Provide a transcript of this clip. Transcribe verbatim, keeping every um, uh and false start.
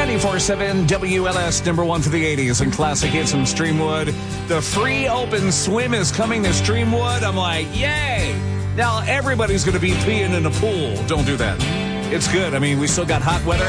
ninety-four point seven W L S, number one for the eighties and classic hits from Streamwood. The free open swim is coming to Streamwood. I'm like, yay! Now everybody's going to be peeing in a pool. Don't do that. It's good. I mean, we still got hot weather.